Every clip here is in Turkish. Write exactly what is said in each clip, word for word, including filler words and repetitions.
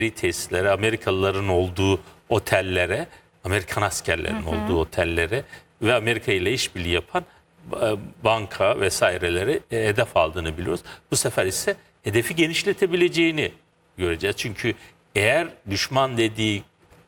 tesislere, Amerikalıların olduğu otellere, Amerikan askerlerinin hı hı. olduğu otellere ve Amerika ile işbirliği yapan banka vesaireleri hedef aldığını biliyoruz. Bu sefer ise hedefi genişletebileceğini göreceğiz. Çünkü eğer düşman dediği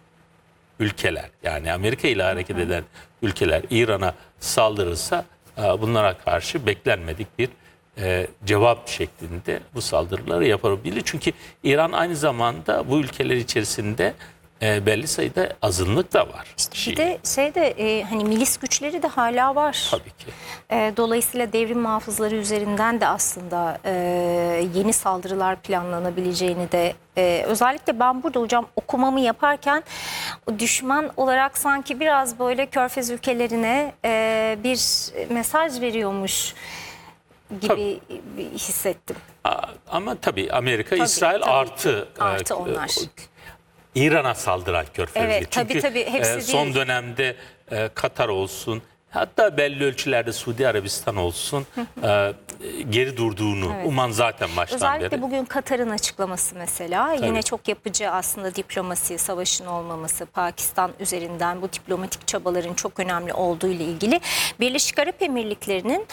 ülkeler, yani Amerika ile hareket eden ülkeler İran'a saldırırsa bunlara karşı beklenmedik bir e, cevap şeklinde bu saldırıları yapabilir. Çünkü İran aynı zamanda bu ülkeler içerisinde e, belli sayıda azınlık da var. İşte bir de şeyde e, hani milis güçleri de hala var. Tabii ki. E, dolayısıyla devrim muhafızları üzerinden de aslında e, yeni saldırılar planlanabileceğini de e, özellikle ben burada hocam okumamı yaparken düşman olarak sanki biraz böyle Körfez ülkelerine e, bir mesaj veriyormuş gibi tabii hissettim. Ama tabii Amerika, tabii, tabii, İsrail artı artı onlar. İran'a saldıran Körfezli. Evet, tabii, Çünkü tabii, hepsi son değil. dönemde Katar olsun, hatta belli ölçülerde Suudi Arabistan olsun e, geri durduğunu evet. uman zaten baştan Özellikle beri. Özellikle bugün Katar'ın açıklaması mesela Tabii. yine çok yapıcı aslında diplomasi, savaşın olmaması, Pakistan üzerinden bu diplomatik çabaların çok önemli olduğu ile ilgili. Birleşik Arap Emirlikleri'nin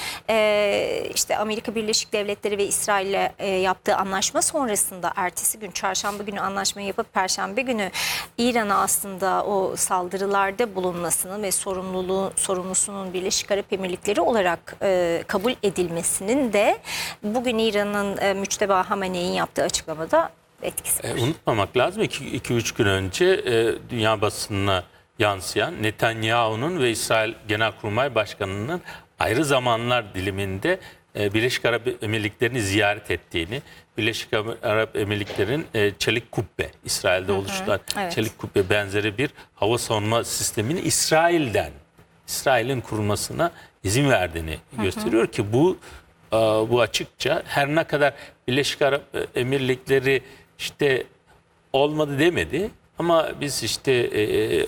e, işte Amerika Birleşik Devletleri ve İsrail'le e, yaptığı anlaşma sonrasında ertesi gün çarşamba günü anlaşmayı yapıp perşembe günü İran'a aslında o saldırılarda bulunmasını ve sorumluluğu sorumlusu Birleşik Arap Emirlikleri olarak e, kabul edilmesinin de bugün İran'ın e, Müçteba Hamene'nin yaptığı açıklamada etkisi var. E, unutmamak lazım iki üç gün önce e, dünya basınına yansıyan Netanyahu'nun ve İsrail Genelkurmay Başkanı'nın ayrı zamanlar diliminde e, Birleşik Arap Emirlikleri'ni ziyaret ettiğini, Birleşik Arap Emirlikleri'nin e, çelik kubbe, İsrail'de hı hı, oluşturan evet. çelik kubbe benzeri bir hava savunma sistemini İsrail'den İsrail'in kurulmasına izin verdiğini hı hı. gösteriyor ki bu bu açıkça her ne kadar Birleşik Arap Emirlikleri işte olmadı demedi ama biz işte e, e,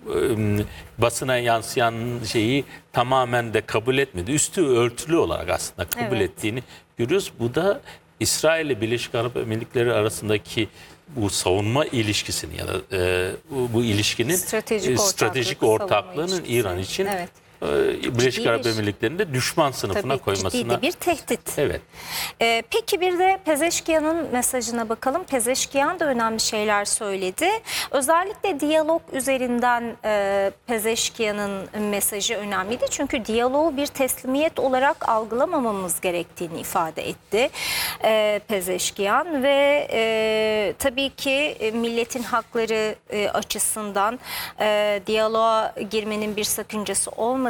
basına yansıyan şeyi tamamen de kabul etmedi. Üstü örtülü olarak aslında kabul evet. ettiğini görüyoruz. Bu da İsrail ile Birleşik Arap Emirlikleri arasındaki bu savunma ilişkisini ya da e, bu, bu ilişkinin stratejik, stratejik ortaklığının İran için evet. Birleşik Arap Emirlikleri'nin de düşman sınıfına tabii, koymasına. Ciddi bir tehdit. Evet. Ee, peki bir de Pezeşkiyan'ın mesajına bakalım. Pezeşkiyan da önemli şeyler söyledi. Özellikle diyalog üzerinden e, Pezeşkiyan'ın mesajı önemliydi. Çünkü diyaloğu bir teslimiyet olarak algılamamamız gerektiğini ifade etti e, Pezeşkiyan ve e, tabii ki milletin hakları e, açısından e, diyaloğa girmenin bir sakıncası olmadığını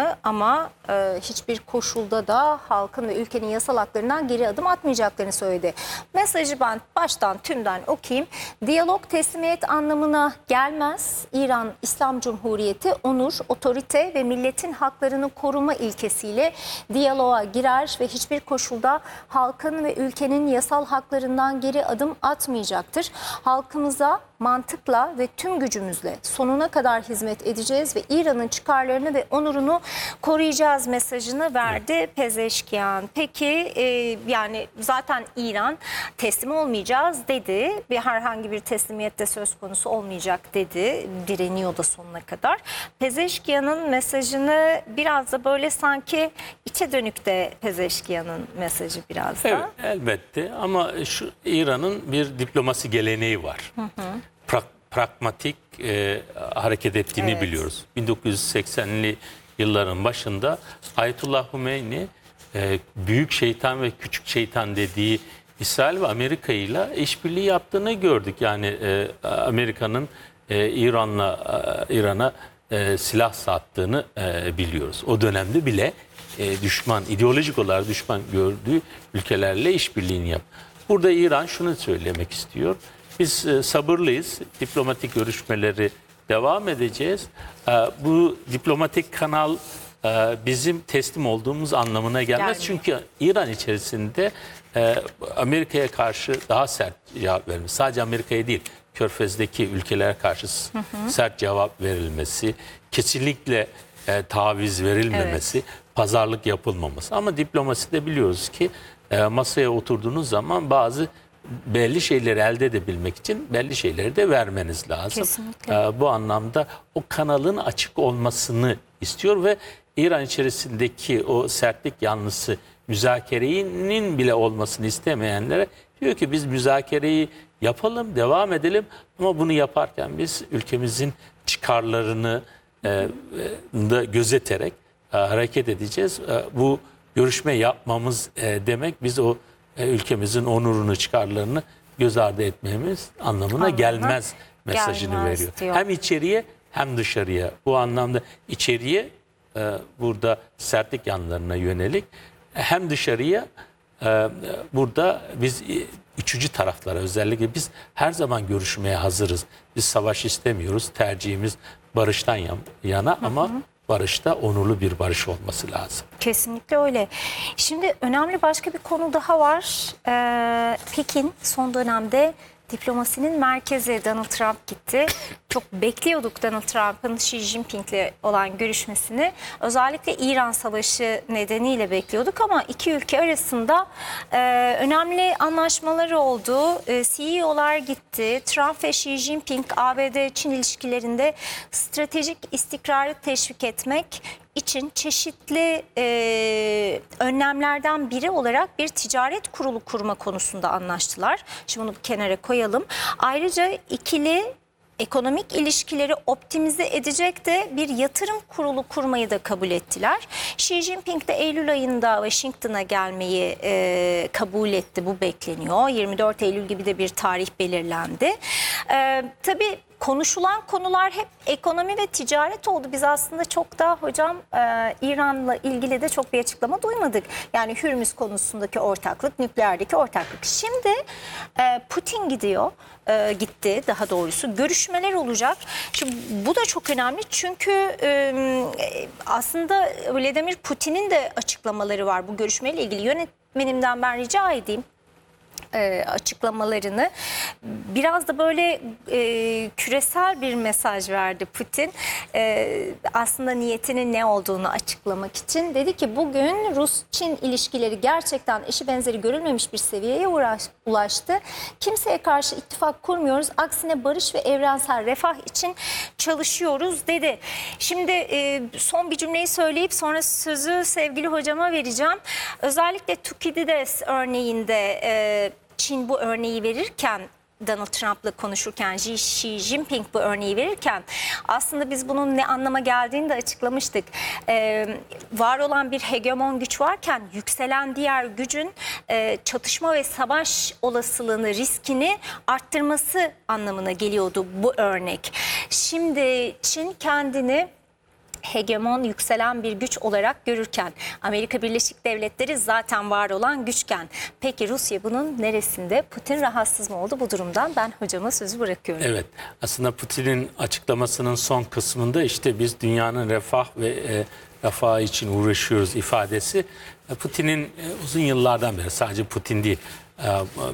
ama e, hiçbir koşulda da halkın ve ülkenin yasal haklarından geri adım atmayacaklarını söyledi. Mesajı ben baştan tümden okuyayım. Diyalog teslimiyet anlamına gelmez. İran İslam Cumhuriyeti onur, otorite ve milletin haklarını koruma ilkesiyle diyaloğa girer ve hiçbir koşulda halkın ve ülkenin yasal haklarından geri adım atmayacaktır. Halkımıza mantıkla ve tüm gücümüzle sonuna kadar hizmet edeceğiz ve İran'ın çıkarlarını ve onurunu koruyacağız mesajını verdi evet. Pezeşkiyan. Peki e, yani zaten İran teslim olmayacağız dedi. Bir herhangi bir teslimiyette söz konusu olmayacak dedi. Direniyor da sonuna kadar. Pezeşkiyan'ın mesajını biraz da böyle sanki içe dönük de Pezeşkiyan'ın mesajı biraz da. Evet, elbette ama şu İran'ın bir diplomasi geleneği var. Hı hı. Pra pragmatik e, hareket ettiğini evet. biliyoruz. bin dokuz yüz seksenli yılların başında Ayetullah Humeyni e, büyük şeytan ve küçük şeytan dediği İsrail ve Amerika ile işbirliği yaptığını gördük. Yani e, Amerika'nın e, İran'la e, İran'a e, silah sattığını e, biliyoruz. O dönemde bile e, düşman, ideolojik olarak düşman gördüğü ülkelerle işbirliğini yap. Burada İran şunu söylemek istiyor. Biz e, sabırlıyız. Diplomatik görüşmeleri devam edeceğiz. E, bu diplomatik kanal e, bizim teslim olduğumuz anlamına gelmez. Gelmiyor. Çünkü İran içerisinde e, Amerika'ya karşı daha sert cevap verilmesi. Sadece Amerika'ya değil, Körfez'deki ülkelere karşı hı hı. sert cevap verilmesi, kesinlikle e, taviz verilmemesi, evet. pazarlık yapılmaması. Ama diplomaside biliyoruz ki e, masaya oturduğunuz zaman bazı belli şeyleri elde edebilmek için belli şeyleri de vermeniz lazım. Kesinlikle. Ee, bu anlamda o kanalın açık olmasını istiyor ve İran içerisindeki o sertlik yanlısı müzakerenin bile olmasını istemeyenlere diyor ki biz müzakereyi yapalım, devam edelim ama bunu yaparken biz ülkemizin çıkarlarını e, e, da gözeterek e, hareket edeceğiz. E, bu görüşme yapmamız e, demek biz o e, ülkemizin onurunu, çıkarlarını göz ardı etmemiz anlamına Anlamına gelmez mesajını gelmez veriyor. diyor. Hem içeriye hem dışarıya. Bu anlamda içeriye e, burada sertlik yanlarına yönelik, hem dışarıya e, burada biz e, üçüncü taraflara, özellikle biz her zaman görüşmeye hazırız. Biz savaş istemiyoruz. Tercihimiz barıştan yan- yana ama barışta onurlu bir barış olması lazım. Kesinlikle öyle. Şimdi önemli başka bir konu daha var. Ee, Pekin son dönemde diplomasinin merkezi. Donald Trump gitti. Çok bekliyorduk Donald Trump'ın Xi Jinping'le olan görüşmesini. Özellikle İran Savaşı nedeniyle bekliyorduk ama iki ülke arasında e, önemli anlaşmaları oldu. E, C E O'lar gitti. Trump ve Xi Jinping A B D-Çin ilişkilerinde stratejik istikrarı teşvik etmek için çeşitli e, önlemlerden biri olarak bir ticaret kurulu kurma konusunda anlaştılar. Şimdi bunu bir kenara koyalım. Ayrıca ikili ekonomik ilişkileri optimize edecek de bir yatırım kurulu kurmayı da kabul ettiler. Xi Jinping de Eylül ayında Washington'a gelmeyi e, kabul etti. Bu bekleniyor. yirmi dört Eylül gibi de bir tarih belirlendi. E, tabii konuşulan konular hep ekonomi ve ticaret oldu. Biz aslında çok da hocam e, İran'la ilgili de çok bir açıklama duymadık. Yani Hürmüz konusundaki ortaklık, nükleerdeki ortaklık. Şimdi e, Putin gidiyor, e, gitti daha doğrusu. Görüşmeler olacak. Şimdi bu da çok önemli çünkü e, aslında Vladimir Putin'in de açıklamaları var bu görüşmeyle ilgili. Yönetmenimden ben rica edeyim E, açıklamalarını. Biraz da böyle e, küresel bir mesaj verdi Putin. E, aslında niyetinin ne olduğunu açıklamak için. Dedi ki bugün Rus-Çin ilişkileri gerçekten eşi benzeri görülmemiş bir seviyeye uğraş, ulaştı. Kimseye karşı ittifak kurmuyoruz. Aksine barış ve evrensel refah için çalışıyoruz dedi. Şimdi e, son bir cümleyi söyleyip sonra sözü sevgili hocama vereceğim. Özellikle Thukydides örneğinde e, Çin bu örneği verirken, Donald Trump'la konuşurken, Xi Jinping bu örneği verirken aslında biz bunun ne anlama geldiğini de açıklamıştık. Ee, var olan bir hegemon güç varken yükselen diğer gücün e, çatışma ve savaş olasılığını, riskini arttırması anlamına geliyordu bu örnek. Şimdi Çin kendini hegemon, yükselen bir güç olarak görürken, Amerika Birleşik Devletleri zaten var olan güçken, peki Rusya bunun neresinde? Putin rahatsız mı oldu bu durumdan? Ben hocama sözü bırakıyorum. Evet, aslında Putin'in açıklamasının son kısmında işte biz dünyanın refah ve e, refahı için uğraşıyoruz ifadesi. Putin'in e, uzun yıllardan beri, sadece Putin değil, e,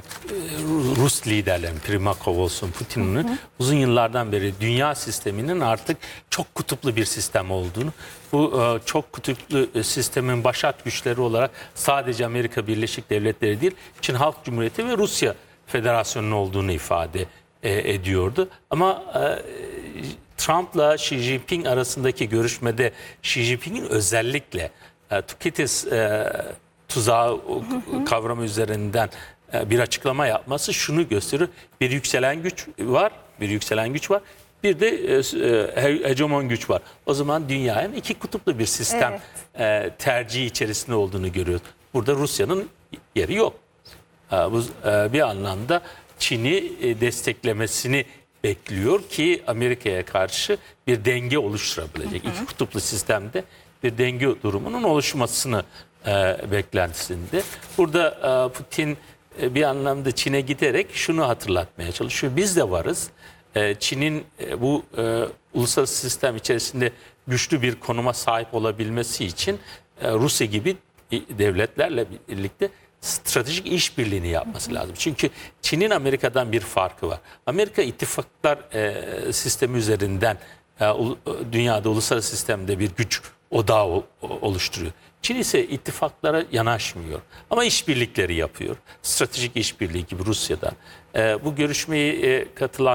Rus liderlerin, Primakov olsun, Putin'in uzun yıllardan beri dünya sisteminin artık çok kutuplu bir sistem olduğunu, bu e, çok kutuplu sistemin başat güçleri olarak sadece Amerika Birleşik Devletleri değil, Çin Halk Cumhuriyeti ve Rusya Federasyonu'nun olduğunu ifade e, ediyordu. Ama e, Trump'la Xi Jinping arasındaki görüşmede Xi Jinping'in özellikle e, Thukydides e, tuzağı kavramı üzerinden e, bir açıklama yapması şunu gösterir. Bir yükselen güç var, bir yükselen güç var. Bir de e, hegemon güç var. O zaman dünyanın iki kutuplu bir sistem evet. e, tercihi içerisinde olduğunu görüyoruz. Burada Rusya'nın yeri yok. E, bu e, bir anlamda Çin'i e, desteklemesini bekliyor ki Amerika'ya karşı bir denge oluşturabilecek. Hı hı. İki kutuplu sistemde bir denge durumunun oluşmasını e, beklentisinde. Burada e, Putin e, bir anlamda Çin'e giderek şunu hatırlatmaya çalışıyor. Biz de varız. E, Çin'in e, bu e, uluslararası sistem içerisinde güçlü bir konuma sahip olabilmesi için e, Rusya gibi devletlerle birlikte stratejik işbirliğini yapması lazım. Çünkü Çin'in Amerika'dan bir farkı var. Amerika ittifaklar e, sistemi üzerinden e, u, dünyada uluslararası sistemde bir güç odağı o- oluşturuyor. Çin ise ittifaklara yanaşmıyor ama işbirlikleri yapıyor. Stratejik işbirliği gibi Rusya'da. E, bu görüşmeye e, katılan